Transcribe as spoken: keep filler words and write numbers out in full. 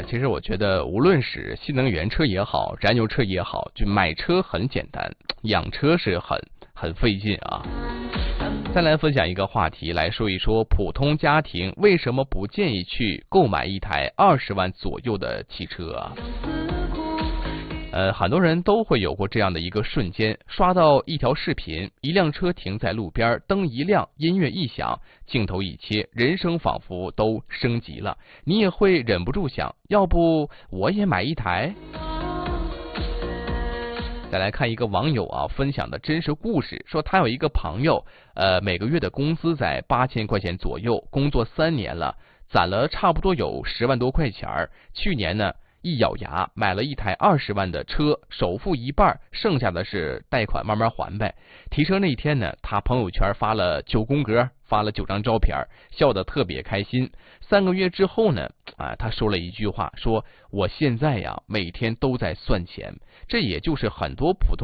其实我觉得无论是新能源车也好，燃油车也好，就买车很简单，养车是很很费劲啊。再来分享一个话题，来说一说普通家庭为什么不建议去购买一台二十万左右的汽车啊？呃，很多人都会有过这样的一个瞬间，刷到一条视频，一辆车停在路边，灯一亮，音乐一响，镜头一切，人生仿佛都升级了，你也会忍不住想，要不我也买一台？再来看一个网友啊分享的真实故事，说他有一个朋友，呃，每个月的工资在八千块钱左右，工作三年了，攒了差不多有十万多块钱儿。去年呢，一咬牙买了一台二十万的车，首付一半，剩下的是贷款慢慢还呗。提车那天呢，他朋友圈发了九宫格，发了九张照片，笑得特别开心。三个月之后呢，啊，他说了一句话，说我现在呀每天都在算钱。这也就是很多普通